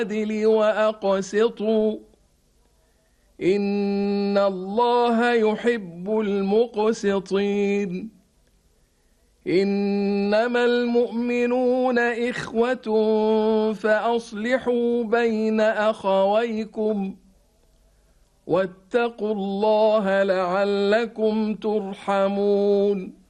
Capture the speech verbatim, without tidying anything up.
العدل وأقسطوا إن الله يحب المقسطين إنما المؤمنون إخوة فأصلحوا بين أخويكم واتقوا الله لعلكم ترحمون